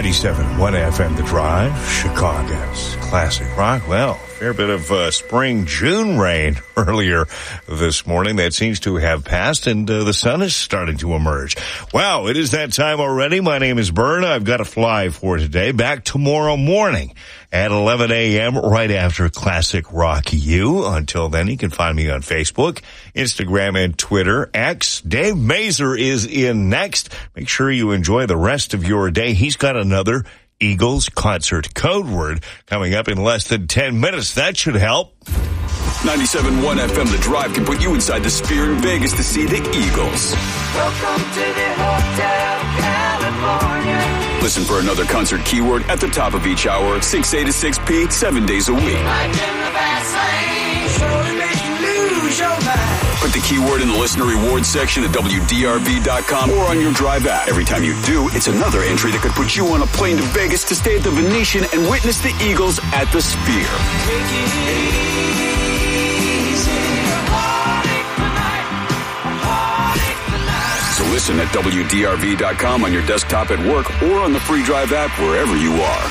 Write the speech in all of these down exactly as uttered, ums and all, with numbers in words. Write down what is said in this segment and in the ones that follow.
ninety-seven point one F M The Drive, Chicago's classic rock. Well, fair bit of uh, spring June rain earlier this morning. That seems to have passed, and uh, the sun is starting to emerge. Wow, it is that time already. My name is Bern. I've got a fly for today. Back tomorrow morning at eleven a.m. right after Classic Rock U. Until then, you can find me on Facebook, Instagram, and Twitter. X. Dave Mazer is in next. Make sure you enjoy the rest of your day. He's got another Eagles concert code word coming up in less than ten minutes. That should help. ninety-seven point one F M The Drive can put you inside the Sphere in Vegas to see the Eagles. Welcome to the Hotel California. Listen for another concert keyword at the top of each hour, six A to six P, seven days a week. Like in the fast lane, so make you lose your mind. Put the keyword in the listener rewards section at W D R V dot com or on your Drive app. Every time you do, it's another entry that could put you on a plane to Vegas to stay at the Venetian and witness the Eagles at the Sphere. Take it easy. Party tonight. Party tonight. So listen at W D R V dot com on your desktop at work or on the free Drive app wherever you are.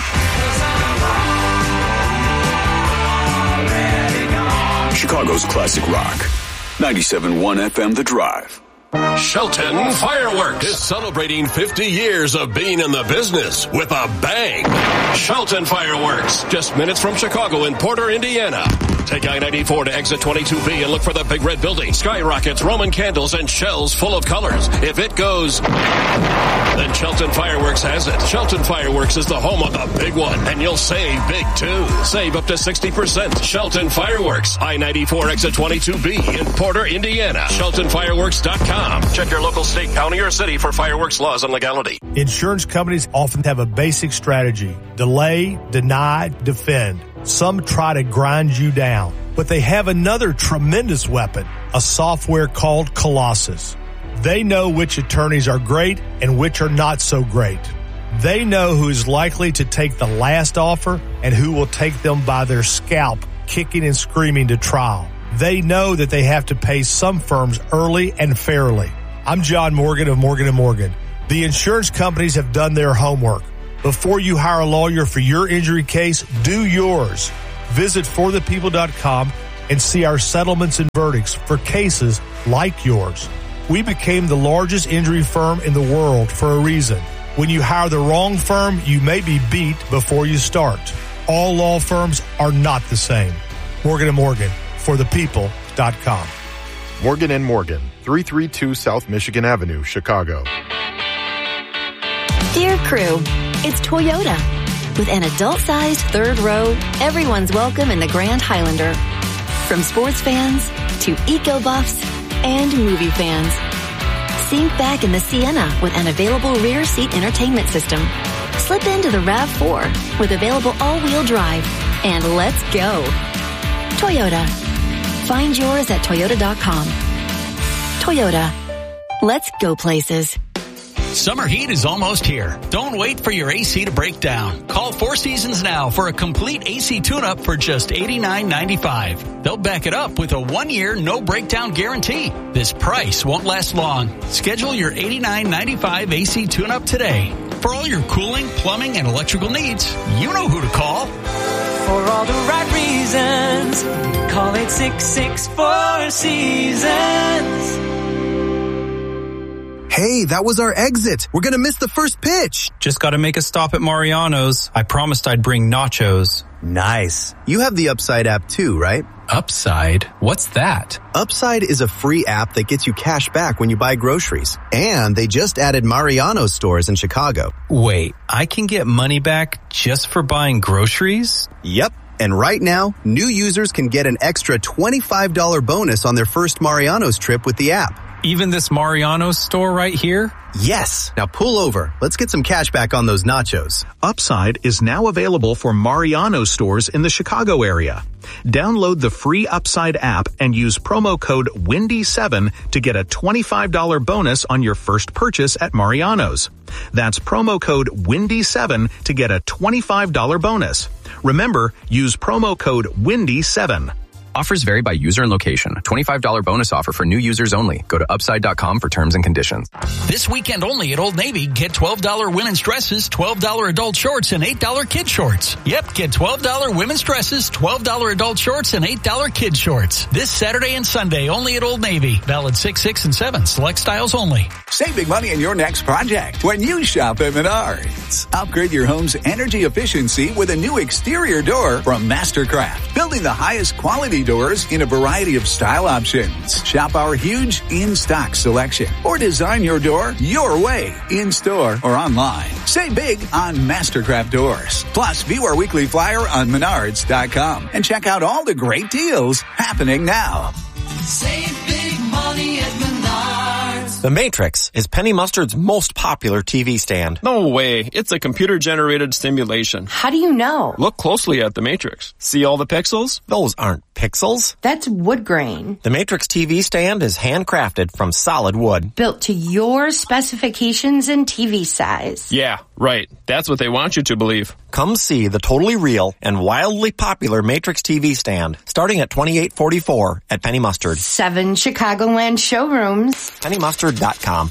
Chicago's classic rock. ninety-seven point one F M The Drive. Shelton Fireworks is celebrating fifty years of being in the business with a bang. Shelton Fireworks, just minutes from Chicago in Porter, Indiana. Take I ninety-four to exit twenty-two B and look for the big red building, skyrockets, Roman candles, and shells full of colors. If it goes, then Shelton Fireworks has it. Shelton Fireworks is the home of the big one, and you'll save big too. Save up to sixty percent. Shelton Fireworks, I ninety-four exit twenty-two B in Porter, Indiana. Shelton Fireworks dot com. Check your local state, county, or city for fireworks laws and legality. Insurance companies often have a basic strategy: delay, deny, defend. Some try to grind you down, but they have another tremendous weapon, a software called Colossus. They know which attorneys are great and which are not so great. They know who is likely to take the last offer and who will take them by their scalp, kicking and screaming to trial. They know that they have to pay some firms early and fairly. I'm John Morgan of Morgan and Morgan. The insurance companies have done their homework. Before you hire a lawyer for your injury case, do yours. Visit for the people dot com and see our settlements and verdicts for cases like yours. We became the largest injury firm in the world for a reason. When you hire the wrong firm, you may be beat before you start. All law firms are not the same. Morgan and Morgan, for the people dot com. Morgan and Morgan, three thirty-two South Michigan Avenue, Chicago. Dear crew, it's Toyota. With an adult-sized third row, everyone's welcome in the Grand Highlander. From sports fans to eco-buffs and movie fans. Sink back in the Sienna with an available rear seat entertainment system. Slip into the RAV four with available all-wheel drive. And let's go. Toyota. Find yours at Toyota dot com. Toyota. Let's go places. Summer heat is almost here. Don't wait for your A C to break down. Call Four Seasons now for a complete A C tune-up for just eighty-nine ninety-five. They'll back it up with a one-year no-breakdown guarantee. This price won't last long. Schedule your eighty-nine ninety-five A C tune-up today. For all your cooling, plumbing, and electrical needs, you know who to call. For all the right reasons, call eight six six, four seasons. Hey, that was our exit. We're going to miss the first pitch. Just got to make a stop at Mariano's. I promised I'd bring nachos. Nice. You have the Upside app too, right? Upside? What's that? Upside is a free app that gets you cash back when you buy groceries. And they just added Mariano's stores in Chicago. Wait, I can get money back just for buying groceries? Yep. And right now, new users can get an extra twenty-five dollars bonus on their first Mariano's trip with the app. Even this Mariano's store right here? Yes. Now pull over. Let's get some cash back on those nachos. Upside is now available for Mariano's stores in the Chicago area. Download the free Upside app and use promo code Windy seven to get a twenty-five dollars bonus on your first purchase at Mariano's. That's promo code Windy seven to get a twenty-five dollars bonus. Remember, use promo code Windy seven. Offers vary by user and location. twenty-five dollars bonus offer for new users only. Go to upside dot com for terms and conditions. This weekend only at Old Navy, get twelve dollars women's dresses, twelve dollars adult shorts, and eight dollars kid shorts. Yep, get twelve dollars women's dresses, twelve dollars adult shorts, and eight dollars kid shorts. This Saturday and Sunday only at Old Navy. Valid six, six, and seven. Select styles only. Save big money in your next project when you shop at Menards. Upgrade your home's energy efficiency with a new exterior door from Mastercraft. Building the highest quality doors in a variety of style options. Shop our huge in-stock selection or design your door your way in-store or online. Save big on Mastercraft doors. Plus, view our weekly flyer on menards dot com and check out all the great deals happening now. Save big money at Menards. The Matrix is Penny Mustard's most popular T V stand. No way. It's a computer-generated simulation. How do you know? Look closely at the Matrix. See all the pixels? Those aren't pixels. That's wood grain. The Matrix T V stand is handcrafted from solid wood. Built to your specifications and T V size. Yeah, right. That's what they want you to believe. Come see the totally real and wildly popular Matrix T V stand, starting at twenty-eight forty-four at Penny Mustard. Seven Chicagoland showrooms. penny mustard dot com.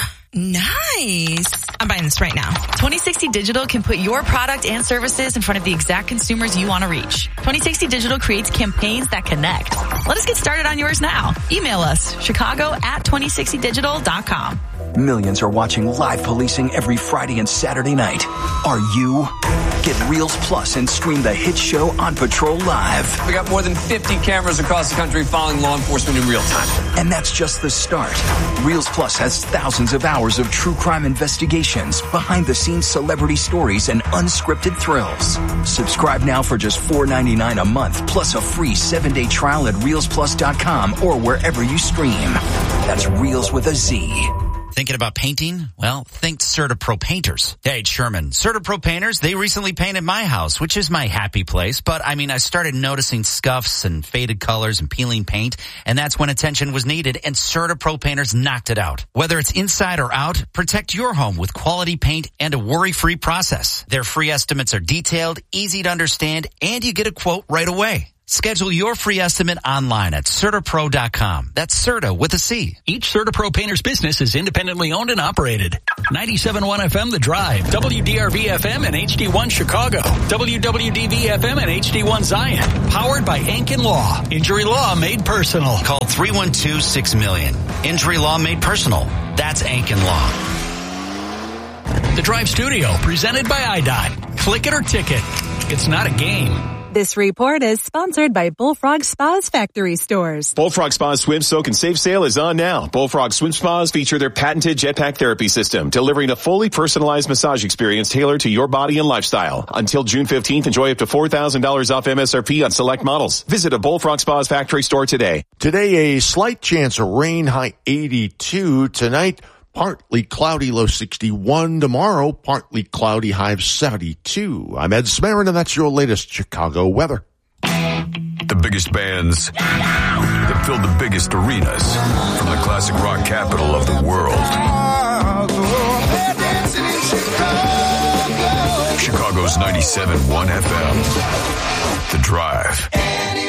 Nice. I'm buying this right now. twenty sixty Digital can put your product and services in front of the exact consumers you want to reach. twenty sixty Digital creates campaigns that connect. Let us get started on yours now. Email us, chicago at twenty sixty digital dot com. Millions are watching live policing every Friday and Saturday night. Are you? Get Reels Plus and stream the hit show On Patrol Live. We got more than fifty cameras across the country following law enforcement in real time. And that's just the start. Reels Plus has thousands of hours of true crime investigations, behind-the-scenes celebrity stories, and unscripted thrills. Subscribe now for just four ninety-nine a month, plus a free seven-day trial at reels plus dot com or wherever you stream. That's Reels with a Z. Thinking about painting? Well, think CertaPro Painters. Hey, Sherman, CertaPro Painters, they recently painted my house, which is my happy place. But, I mean, I started noticing scuffs and faded colors and peeling paint, and that's when attention was needed, and CertaPro Painters knocked it out. Whether it's inside or out, protect your home with quality paint and a worry-free process. Their free estimates are detailed, easy to understand, and you get a quote right away. Schedule your free estimate online at Certa Pro dot com. That's Certa with a C. Each CertaPro Painters business is independently owned and operated. ninety-seven point one F M The Drive, W D R V F M and H D one Chicago, W W D V F M and H D one Zion. Powered by Ankin Law. Injury law made personal. Call three one two, six million. Injury law made personal. That's Ankin Law. The Drive Studio, presented by I D O T. Click it or ticket. It's not a game. This report is sponsored by Bullfrog Spa's factory stores. Bullfrog Spa's Swim, Soak, and Save sale is on now. Bullfrog Swim Spas feature their patented jetpack therapy system, delivering a fully personalized massage experience tailored to your body and lifestyle. Until June fifteenth, enjoy up to four thousand dollars off M S R P on select models. Visit a Bullfrog Spa's factory store today. Today, a slight chance of rain, high eighty-two. Tonight, partly cloudy, low sixty-one. Tomorrow, partly cloudy, high of seventy-two. I'm Ed Smarin, and that's your latest Chicago weather. The biggest bands that fill the biggest arenas from the classic rock capital of the world. Chicago's ninety-seven point one F M. The Drive.